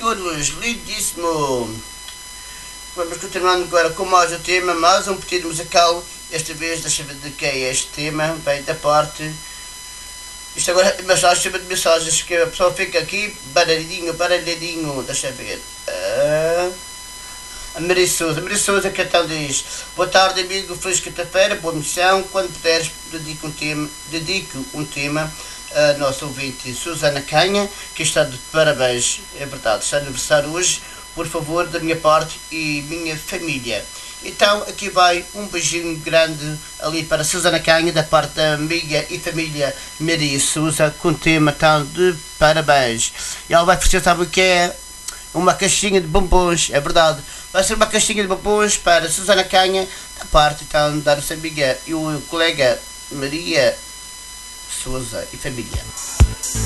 todos, lindíssimo! Vamos continuando agora com mais um tema, mais um pedido musical. Esta vez, deixa eu ver de que é este tema, bem da parte. Isto agora é mensagem de mensagens que a pessoa fica aqui, baralhadinho, deixa eu ver. A Maria Sousa que então diz: boa tarde amigo, feliz quinta-feira, boa missão, quando puderes dedico um tema a nossa ouvinte Susana Canha, que está de parabéns, é verdade, está aniversário hoje, por favor, da minha parte e minha família. Então aqui vai um beijinho grande ali para Susana Canha, da parte da amiga e família Maria Sousa, com o tema tão de parabéns. E ela vai oferecer, sabe o que é? Uma caixinha de bombons, é verdade. Vai ser uma caixinha de bombons para Susana Canha, da parte então da nossa amiga e o colega Maria Sousa e família.